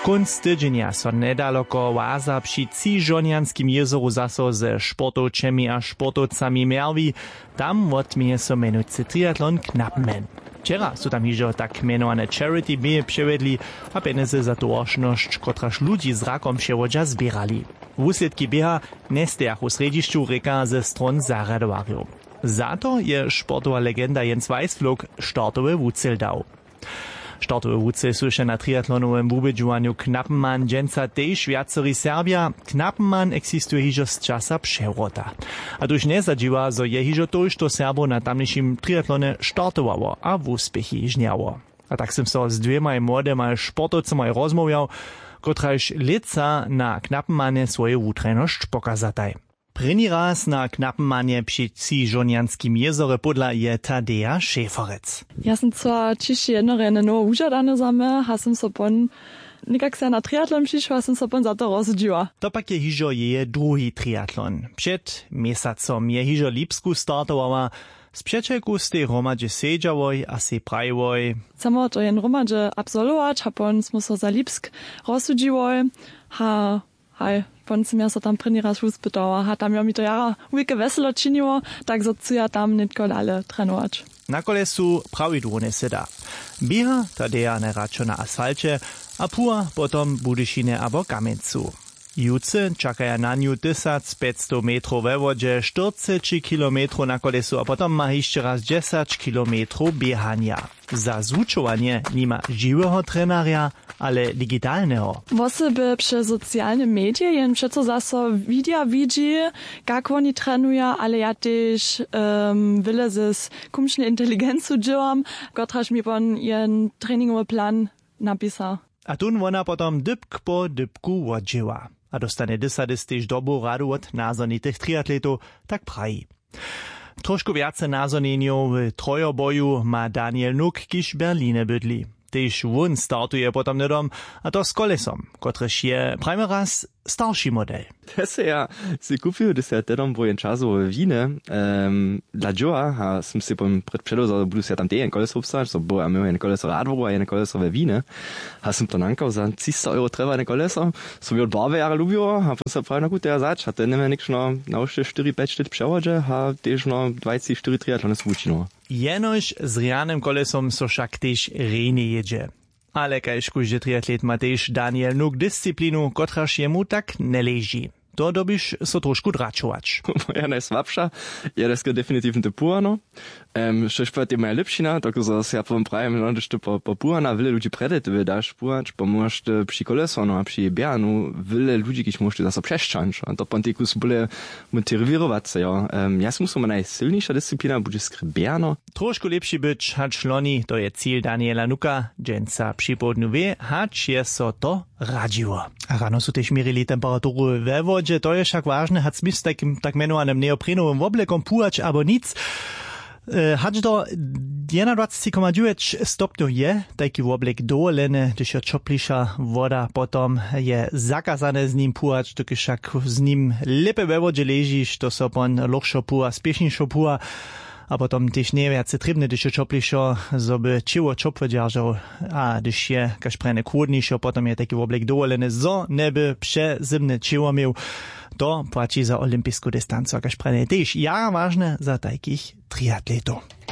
Kunst tydzienia so nedaloko Łaza przy Żonianskim jezoru zaso ze sportowcemi a sportowcami Merwi. Tam odmieje so menujcy triatlon Knappenman. Wczera su tam hižo tak menowane charity bije przewiedli, a peniaze za towaršnosť, kotraž ludzi z rakom převodža zbierali. Wusledki bieha nestejachu središću reka ze stron zaradowarju. Za to je sportowa legenda Jens Weißflug startowy wucel dał. Startowy wucel su še na triatlonowym wubedžuwanju Knappenman dženca tež viacerí Serbia. Knappenman existuje hižo z časa převrota. A tuž nezadžiwa, zo je hižo tož to Serbo na tamnišim triatlone startowało, a wuspechy žnjało. A tak som so s dvěma młodema sportovcami rozmowiał, kotraž lica na Knappenmanie svoje wutrenošť pokazataj. První raz na Knappenmanie przy Żonianskim jezore podla je Tadeja Šeferec. Ja sam zwar ciši jedno rene no užadane zame, ha sam so pon nikak se na triatlon přišla, sam so pon za to rozhodila. To pak je hižo je druhý triatlon. Před mesacom je hižo Lipsku startowała. Z przyjacielku z tej hromadže sedžavoj a se prajvoj. Samo to jen hromadže absolvować, ha pon smo so za Lipsk rozhodživoj, haj, pon sem ja so tam první raz uspytała, ha tam ja mi to jara ujke veselo činilo, tak so ja tam nitko dale trenować. Na kolesu pravidłone se da. Bieha Tadeja neračo na asfalcie, a pua potom budyšine abo kamencu. Juce čakaja na nju 1500 metrov ve vodže, 40 kilometrov na kolesu a potom ma ešte raz 10 kilometrov biehania. Za zvučovanie nima živého trenaria, ale digitálneho. Osoby przez socjalne media jen przeco zaso widzi, jak oni trenują, ale ja też wiele z kumsznej inteligencji działam, kotraż mi on jen treningowy plan napisał. A tun ona potom dybk po dybku odživa. A dostane dysadys dobu radu od názornitých triatletov, tak prají. Trošku viace názornenjov v trojoboju má Daniel Nuk, kiž Berlíne bydlí. Tež won startuje potom nedom, a to s kolesom, kotrež je prajme raz starší model. To se ja si kupil, da se tedom bo jen časov víne. Dla Joa, a som si predpředol, že budu si tam tej jen koleso obstať, so bo a meu jen koleso radvoru a jen koleso ve víne. A som to nankal za 300 € treba jen koleso. Som ju od barve jara ľubilo, a potom sa pravi na kute ja zač, a to neviem nikšno na ušte 4-5 let převodže, a tež no 24 triatlony svúčino. Jenož z rianym kolesom so však tež rejne jedzie. Ale kajškužde triatlet ma tež Daniel Nuk disciplinu, kotraž jemu tak neleží. To dobiš so trošku dračovač. Moja najslabša je deska definitivno te puano. Što špet je moja lepšina, tako da se ja povem pravim, no, da što po puana vele ludzi predet daš puač, pa možete przy koleso, no, a przy bianu vele ludzi, kiž možete zase přeščanč. A to pontekus bole motivirovať sa, jo. Ja som musel najsilnejša disciplina, bude skribiano. Trošku lepší byč, hač loni, to je cíl Daniela Nuka, dženca připodnu vie, hač je so to radživo. A rano sú tež mierili temperatúru ve vodže, to je však vážne, hač smysl tak menovaným neoprenowym oblekom puač, abo nic. Hač do 21,9 stopňov je taký oblek dovolené, když je čopliša voda, potom je zakazané s ním púať, to však s ním lepe ve vodže ležíš, to so pon lohšo púa, spiešnejšo púa, a potom tiež nie je viac trebné, když je čoplišo, zoby čivo čopve držal, a když je kašprene kôdnejšo, potom je taký oblek dovolené, zo neby přezimné čivo miel. To platí za olimpijskú distancu, kaž prene tež ja vážne za takých triatletov.